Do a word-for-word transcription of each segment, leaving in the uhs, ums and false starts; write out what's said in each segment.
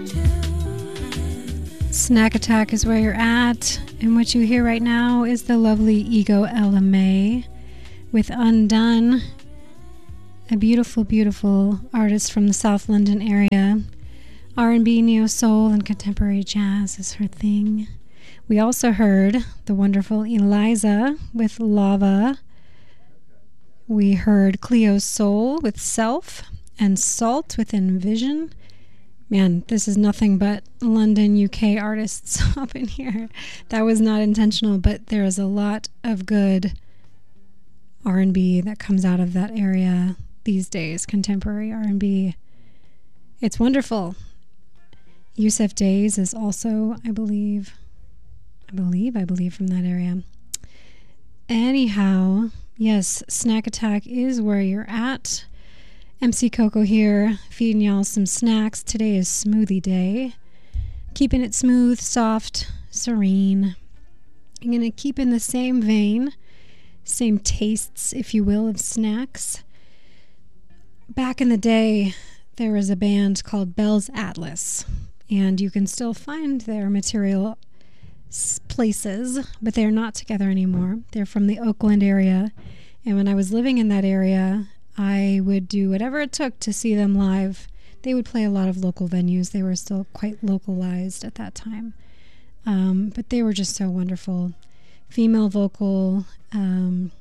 Snack Attack is where you're at, and what you hear right now is the lovely Ego Ella May with Undone, a beautiful, beautiful artist from the South London area. R and B, neo-soul, and contemporary jazz is her thing. We also heard the wonderful Eliza with Lava. We heard Cleo Soul with Self, and Salt with Envision. Man, this is nothing but London, U K artists up in here. That was not intentional, but there is a lot of good R and B that comes out of that area these days, contemporary R and B. It's wonderful. Yusef Days is also, I believe, I believe, I believe from that area. Anyhow, yes, Snack Attack is where you're at. M C Coco here, feeding y'all some snacks. Today is smoothie day. Keeping it smooth, soft, serene. I'm going to keep in the same vein, same tastes, if you will, of snacks. Back in the day, there was a band called Bell's Atlas, and you can still find their material places, but they're not together anymore. They're from the Oakland area, and when I was living in that area, I would do whatever it took to see them live. They would play a lot of local venues. They were still quite localized at that time. Um, but they were just so wonderful. Female vocal, um,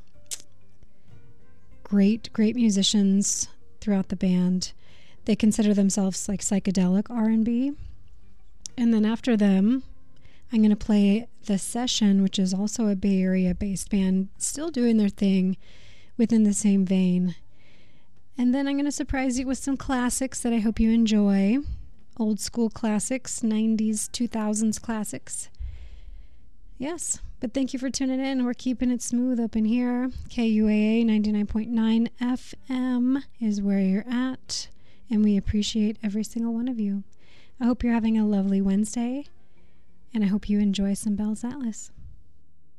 great, great musicians throughout the band. They consider themselves like psychedelic R and B. And then after them, I'm going to play The Session, which is also a Bay Area-based band, still doing their thing within the same vein. And then I'm going to surprise you with some classics that I hope you enjoy. Old school classics, nineties, two thousands classics. Yes, but thank you for tuning in. We're keeping it smooth up in here. K U A A ninety-nine point nine F M is where you're at, and we appreciate every single one of you. I hope you're having a lovely Wednesday, and I hope you enjoy some Bell's Atlas.